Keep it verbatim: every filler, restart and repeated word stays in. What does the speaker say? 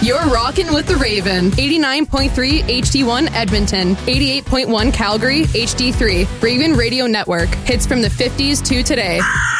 You're rocking with the Raven. eighty-nine point three H D one Edmonton. eighty-eight point one Calgary, H D three. Raven Radio Network. Hits from the fifties to today.